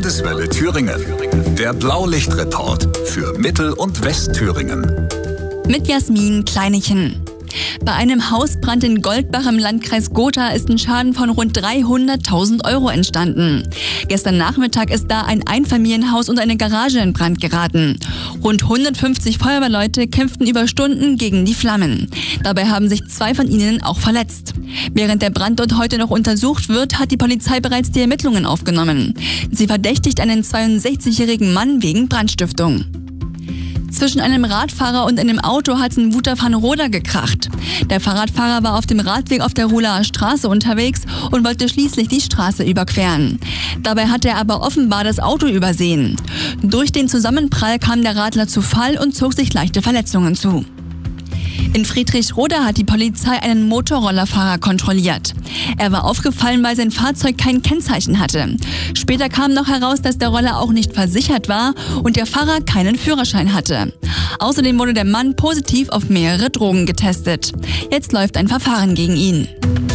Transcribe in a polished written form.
Landeswelle Thüringen. Der Blaulichtreport für Mittel- und Westthüringen. Mit Jasmin Kleinechen. Bei einem Hausbrand in Goldbach im Landkreis Gotha ist ein Schaden von rund 300.000 Euro entstanden. Gestern Nachmittag ist da ein Einfamilienhaus und eine Garage in Brand geraten. Rund 150 Feuerwehrleute kämpften über Stunden gegen die Flammen. Dabei haben sich 2 von ihnen auch verletzt. Während der Brand dort heute noch untersucht wird, hat die Polizei bereits die Ermittlungen aufgenommen. Sie verdächtigt einen 62-jährigen Mann wegen Brandstiftung. Zwischen einem Radfahrer und einem Auto hat ein Wutachtal gekracht. Der Fahrradfahrer war auf dem Radweg auf der Ruhlaer Straße unterwegs und wollte schließlich die Straße überqueren. Dabei hat er aber offenbar das Auto übersehen. Durch den Zusammenprall kam der Radler zu Fall und zog sich leichte Verletzungen zu. In Friedrichroda hat die Polizei einen Motorrollerfahrer kontrolliert. Er war aufgefallen, weil sein Fahrzeug kein Kennzeichen hatte. Später kam noch heraus, dass der Roller auch nicht versichert war und der Fahrer keinen Führerschein hatte. Außerdem wurde der Mann positiv auf mehrere Drogen getestet. Jetzt läuft ein Verfahren gegen ihn.